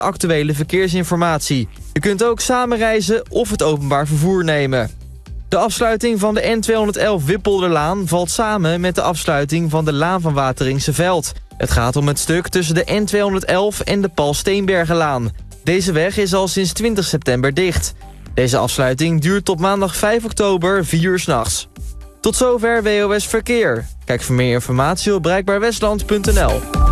actuele verkeersinformatie. Je kunt ook samen reizen of het openbaar vervoer nemen. De afsluiting van de N211 Wippolderlaan valt samen met de afsluiting van de Laan van Wateringse Veld. Het gaat om het stuk tussen de N211 en de Paul Steenbergenlaan. Deze weg is al sinds 20 september dicht. Deze afsluiting duurt tot maandag 5 oktober 4 uur 's nachts. Tot zover WOS Verkeer. Kijk voor meer informatie op bereikbaarwestland.nl.